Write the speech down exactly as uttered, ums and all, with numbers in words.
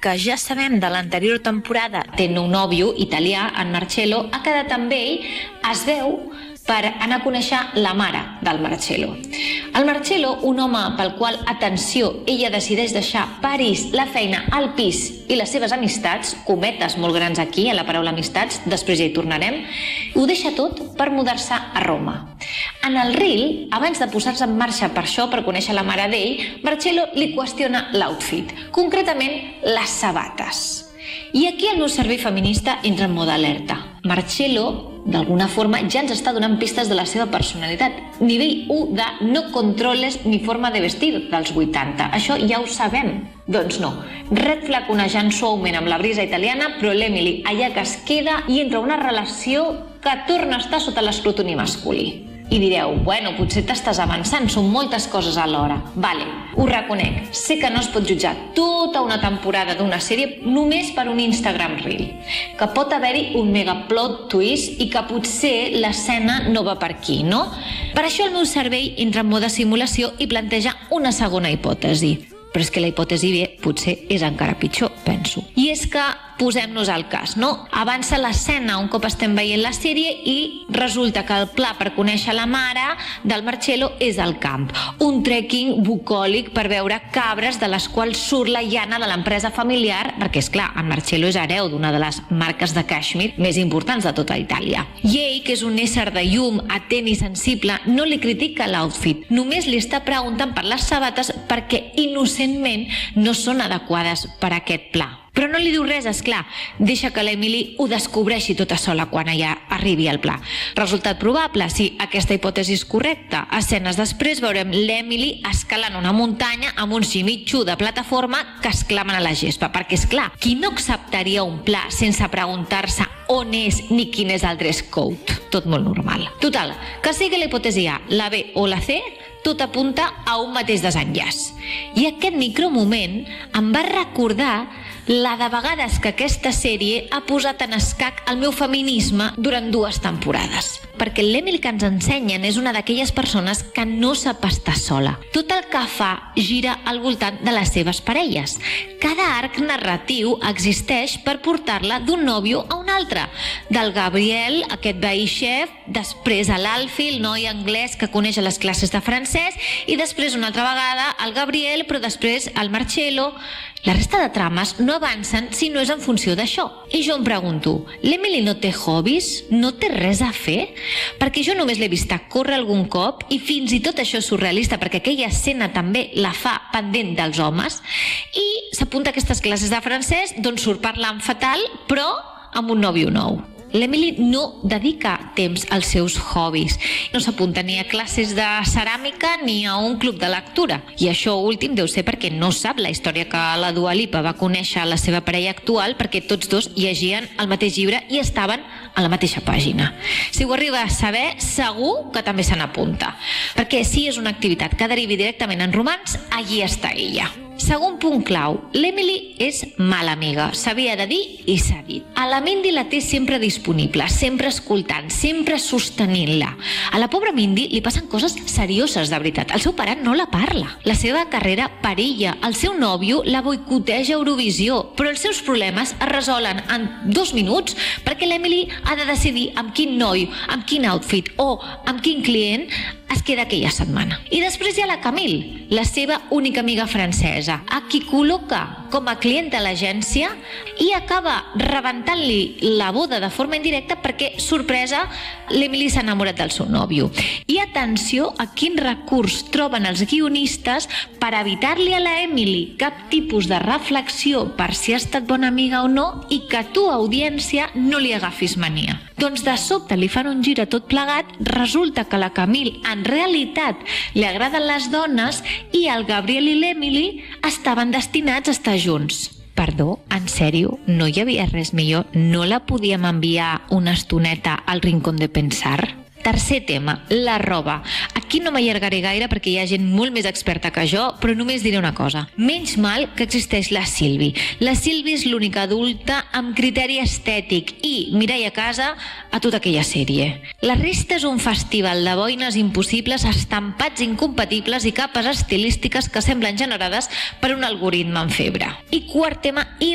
que ja sabem de l'anterior temporada, té un nòvio italià, en Marcello, ha quedat amb ell, es veu per anar a conèixer la mare del Marcello. El Marcello, un home pel qual, atenció, ella decideix deixar París, la feina, el pis i les seves amistats, cometes molt grans aquí, a la paraula amistats, després ja hi tornarem, ho deixa tot per mudar-se a Roma. En el reel, abans de posar-se en marxa per això, per conèixer la mare d'ell, Marcello li qüestiona l'outfit, concretament les sabates. I aquí el meu cervell feminista entra en mode alerta. Marcello, d'alguna forma, ja ens està donant pistes de la seva personalitat. Nivell u de no controles ni forma de vestir dels vuitanta. Això ja ho sabem. Doncs no. Red flag onejant suaument amb la brisa italiana, però l'Emily allà que es queda i entra una relació que torna a estar sota l'escrutini masculí. I direu, bueno, potser t'estàs avançant, són moltes coses alhora. Vale, ho reconec, sé que no es pot jutjar tota una temporada d'una sèrie només per un Instagram Reel, que pot haver-hi un mega plot twist i que potser l'escena no va per aquí, no? Per això el meu cervell entra en mode simulació i planteja una segona hipòtesi. Però és que la hipòtesi B potser és encara pitjor, penso. I és que posem-nos al cas, no? Avança l'escena un cop estem veient la sèrie i resulta que el pla per conèixer la mare del Marcello és al camp. Un trekking bucòlic per veure cabres de les quals surt la llana de l'empresa familiar, perquè, és clar, en Marcello és hereu d'una de les marques de cashmere més importants de tota Itàlia. I ell, que és un ésser de llum, atent i sensible, no li critica l'outfit, només li està preguntant per les sabates perquè innocentment no són adequades per a aquest pla. Però no li diu res, esclar, deixa que l'Emily ho descobreixi tota sola quan ja arribi al pla. Resultat probable, si aquesta hipòtesi és correcta. Escenes després veurem l'Emily escalant una muntanya amb un ximitxo de plataforma que exclamen a la gespa, perquè, esclar, qui no acceptaria un pla sense preguntar-se on és ni quin és el dress code? Tot molt normal. Total, que sigui la hipòtesi A, la B o la C, tot apunta a un mateix desenllaç. I aquest micromoment em va recordar la de vegades que aquesta sèrie ha posat en escac el meu feminisme durant dues temporades. Perquè l'Emily que ens ensenyen és una d'aquelles persones que no sap estar sola. Tot el que fa gira al voltant de les seves parelles. Cada arc narratiu existeix per portar-la d'un nòvio a un altre. Del Gabriel, aquest veí xef, després a l'Alfie, el noi anglès que coneix a les classes de francès, i després una altra vegada al Gabriel, però després al Marcello. La resta de trames no avancen si no és en funció d'això. I jo em pregunto, l'Emily no té hobbies? No té res a fer? Perquè jo només l'he vista córrer algun cop i fins i tot això és surrealista perquè aquella escena també la fa pendent dels homes i s'apunta a aquestes classes de francès d'on surt parlant fatal però amb un nòvio nou. L'Emily no dedica temps als seus hobbies. No s'apunta ni a classes de ceràmica ni a un club de lectura. I això últim deu ser perquè no sap la història que la Dua Lipa va conèixer a la seva parella actual, perquè tots dos llegien el mateix llibre i estaven a la mateixa pàgina. Si ho arriba a saber, segur que també se n'apunta. Perquè si és una activitat que derivi directament en romans, allí està ella. Segon punt clau, l'Emily és mala amiga, s'havia de dir i s'ha dit. A la Mindy la té sempre disponible, sempre escoltant, sempre sostenint-la. A la pobra Mindy li passen coses serioses, de veritat. El seu pare no la parla. La seva carrera perilla. El seu nòvio la boicoteja a Eurovisió, però els seus problemes es resolen en dos minuts perquè l'Emily ha de decidir amb quin noi, amb quin outfit o amb quin client es queda aquella setmana. I després hi ha la Camille, la seva única amiga francesa, a qui col·loca com a client de l'agència i acaba rebentant-li la boda de forma indirecta perquè, sorpresa, l'Emily s'ha enamorat del seu nòvio. I atenció a quin recurs troben els guionistes per evitar-li a la Emily cap tipus de reflexió per si ha estat bona amiga o no i que tu, audiència, no li agafis mania. Doncs de sobte li fan un gir a tot plegat, resulta que la Camille en realitat li agraden les dones i el Gabriel i l'Emily estaven destinats a estar junts. Perdó, en sèrio, no hi havia res millor? No la podíem enviar una estoneta al rincón de pensar? Tercer tema, la roba. Aquí no m'allargaré gaire perquè hi ha gent molt més experta que jo, però només diré una cosa. Menys mal que existeix la Sylvie. La Sylvie és l'única adulta amb criteri estètic i Mireia Casa a tota aquella sèrie. La resta és un festival de boines impossibles, estampats incompatibles i capes estilístiques que semblen generades per un algoritme en febre. I quart tema, i